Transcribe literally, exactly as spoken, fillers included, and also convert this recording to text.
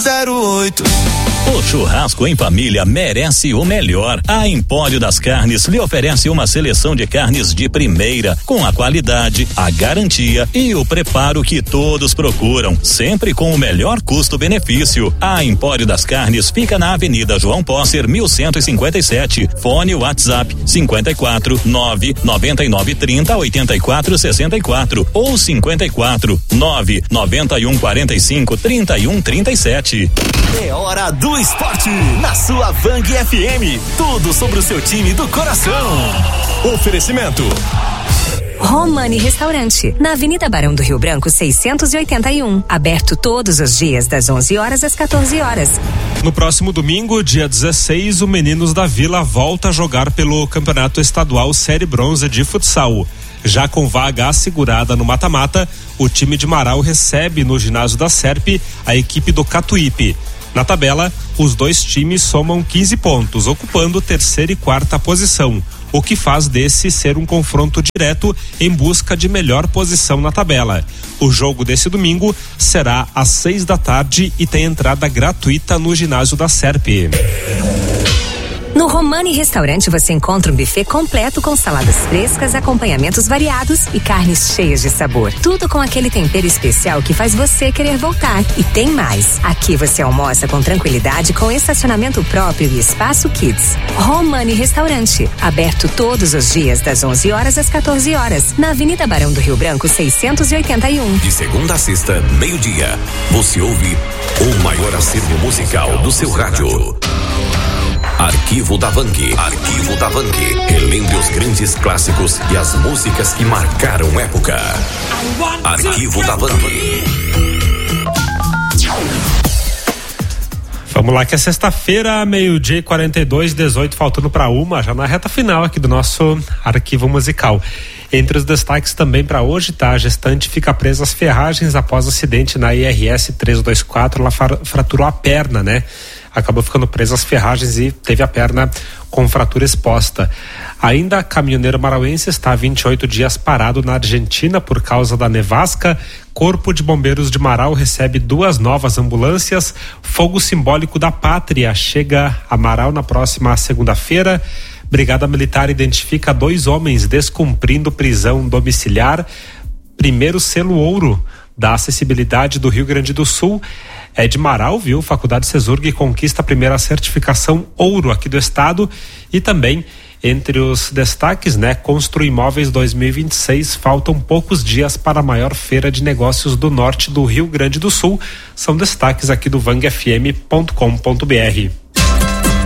zero oito. O churrasco em família merece o melhor. A Empório das Carnes lhe oferece uma seleção de carnes de primeira, com a qualidade, a garantia e o preparo que todos procuram, sempre com o melhor custo-benefício. A Empório das Carnes fica na Avenida João Posser, mil cento e cinquenta e sete. Fone WhatsApp cinquenta e quatro, nove noventa e nove, trinta, oitenta e quatro, sessenta e quatro ou cinquenta e quatro, nove noventa e um, quarenta e cinco, trinta e um, trinta e sete. É hora do esporte na sua Vang F M. Tudo sobre o seu time do coração. Oferecimento Romani Restaurante, na Avenida Barão do Rio Branco, seiscentos e oitenta e um. Aberto todos os dias, das onze horas às quatorze horas. No próximo domingo, dia dezesseis, o Meninos da Vila volta a jogar pelo Campeonato Estadual Série Bronze de Futsal. Já com vaga assegurada no mata-mata, o time de Marau recebe no ginásio da Serp a equipe do Catuípe. Na tabela, os dois times somam quinze pontos, ocupando terceira e quarta posição, o que faz desse ser um confronto direto em busca de melhor posição na tabela. O jogo desse domingo será às seis da tarde e tem entrada gratuita no ginásio da Serp. No Romani Restaurante você encontra um buffet completo com saladas frescas, acompanhamentos variados e carnes cheias de sabor. Tudo com aquele tempero especial que faz você querer voltar. E tem mais. Aqui você almoça com tranquilidade, com estacionamento próprio e espaço kids. Romani Restaurante, aberto todos os dias das onze horas às quatorze horas, na Avenida Barão do Rio Branco, seiscentos e oitenta e um. De segunda a sexta, meio-dia, você ouve o maior acervo musical do seu rádio. Arquivo da Vang. Arquivo da Vang. Relembre os grandes clássicos e as músicas que marcaram época. Arquivo da Vang. Vamos lá, que é sexta-feira, meio-dia e quarenta e dois, dezoito, faltando para uma, já na reta final aqui do nosso arquivo musical. Entre os destaques também para hoje, tá? A gestante fica presa às ferragens após acidente na I R S trezentos e vinte e quatro, ela fraturou a perna, né? Acabou ficando presa às ferragens e teve a perna com fratura exposta. Ainda, caminhoneiro marauense está há vinte e oito dias parado na Argentina por causa da nevasca. Corpo de Bombeiros de Marau recebe duas novas ambulâncias. Fogo simbólico da pátria chega a Marau na próxima segunda-feira. Brigada Militar identifica dois homens descumprindo prisão domiciliar. Primeiro selo ouro da acessibilidade do Rio Grande do Sul é de Marau, viu? Faculdade Cesurg conquista a primeira certificação ouro aqui do estado. E também, entre os destaques, né? Constru Imóveis dois mil e vinte e seis, faltam poucos dias para a maior feira de negócios do norte do Rio Grande do Sul. São destaques aqui do vang f m ponto com ponto b r.